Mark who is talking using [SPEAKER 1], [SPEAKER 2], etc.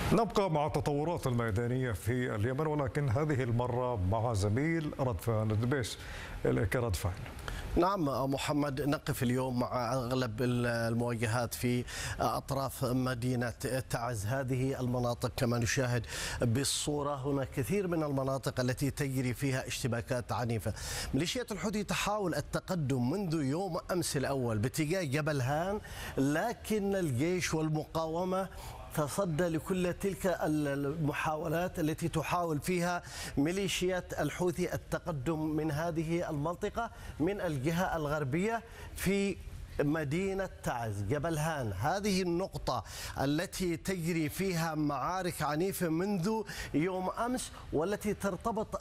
[SPEAKER 1] نبقى مع التطورات الميدانية في اليمن، ولكن هذه المرة مع زميل ردفان الدبيس. إليك ردفان.
[SPEAKER 2] نعم محمد، نقف اليوم مع أغلب المواجهات في أطراف مدينة تعز. هذه المناطق كما نشاهد بالصورة هنا كثير من المناطق التي تجري فيها اشتباكات عنيفة. ميليشيات الحوثي تحاول التقدم منذ يوم أمس الأول باتجاه جبل هان، لكن الجيش والمقاومة تصدى لكل تلك المحاولات التي تحاول فيها ميليشيات الحوثي التقدم من هذه المنطقة من الجهة الغربية في مدينة تعز. جبل هان هذه النقطة التي تجري فيها معارك عنيفة منذ يوم أمس، والتي ترتبط